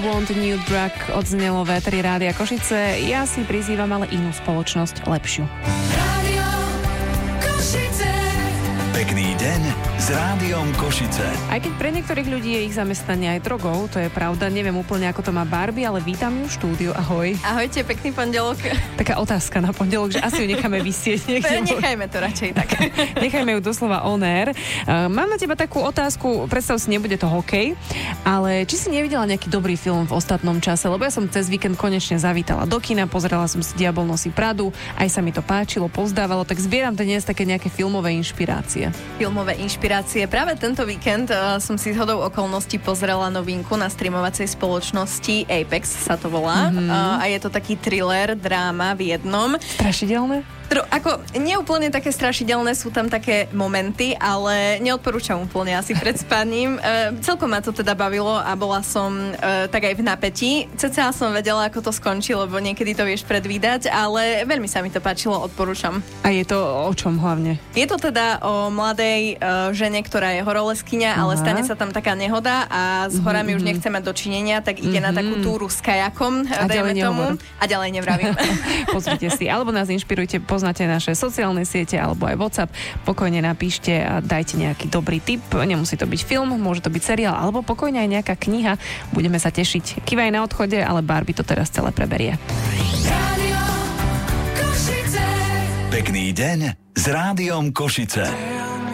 Want a New Drug odznelo v éteri Rádia Košice. Ja si prizývam ale inú spoločnosť, lepšiu. Rádio Košice. Pekný deň s Rádiom Košice. Aj keď pre niektorých ľudí je ich zamestnanie aj drogou, to je pravda, neviem úplne, ako to má Barbie, ale vítam ju v štúdiu. Ahoj. Ahojte, pekný pondelok. Taká otázka na pondelok, že asi ju necháme vysieť. Nechajme to radšej tak. Nechajme ju doslova on air. Mám na teba takú otázku, predstav si, nebude to hokej, ale či si nevidela nejaký dobrý film v ostatnom čase, lebo ja som cez víkend konečne zavítala do kina, pozerala som si Diabol nosí Pradu, aj sa mi to páčilo, pozdávalo, tak zbieram dnes také nejaké filmové inšpirácie. Filmové inšpirácie. Práve tento víkend som si zhodou okolností pozrela novinku na streamovacej spoločnosti Apex sa to volá. A je to taký thriller, dráma v jednom. Strašidelné? Ako neúplne také strašidelné, sú tam také momenty, ale neodporúčam úplne asi pred spaním. Celkom ma to teda bavilo a bola som tak aj v napätí. Cca som vedela, ako to skončí, lebo niekedy to vieš predvídať, ale veľmi sa mi to páčilo, odporúčam. A je to o čom hlavne? Je to teda o mladej žene, ktorá je horoleskyňa, ale stane sa tam taká nehoda a s horami už nechce mať dočinenia, tak ide na takú túru s kajakom, dajme tomu. A ďalej nevravím. Pozrite si, alebo nás inšpirujte, poznáte naše sociálne siete alebo aj WhatsApp, pokojne napíšte a dajte nejaký dobrý tip. Nemusí to byť film, môže to byť seriál alebo pokojne aj nejaká kniha. Budeme sa tešiť. Kývaj na odchode, ale Barbie to teraz celé preberie. Rádio Košice. Pekný deň s Rádiom Košice.